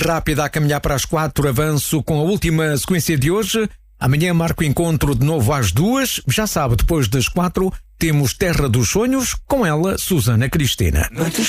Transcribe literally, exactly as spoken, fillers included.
rápida a caminhar para as quatro, avanço com a última sequência de hoje. Amanhã marco o encontro de novo às duas. Já sabe, depois das quatro, temos Terra dos Sonhos, com ela, Susana Cristina. Noites